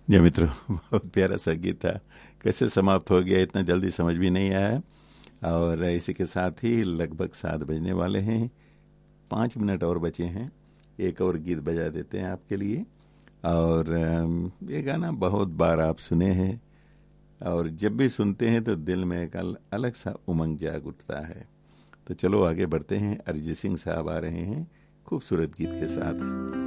जी मित्रों, बहुत प्यारा सा गीत था। कैसे समाप्त हो गया इतना जल्दी समझ भी नहीं आया। और इसी के साथ ही लगभग 7 बजने वाले हैं। 5 मिनट और बचे हैं। एक और गीत बजा देते हैं आपके लिए। और ये गाना बहुत बार आप सुने हैं, और जब भी सुनते हैं तो दिल में एक अलग सा उमंग जाग उठता है। तो चलो आगे बढ़ते हैं। अरिजीत सिंह साहब आ रहे हैं खूबसूरत गीत के साथ।